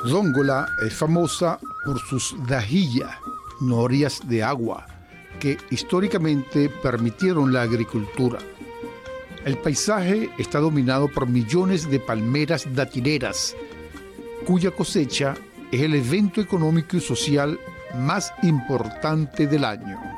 Dongola es famosa por sus dahiyas, norias de agua, que históricamente permitieron la agricultura. El paisaje está dominado por millones de palmeras datileras, cuya cosecha es el evento económico y social más importante del año.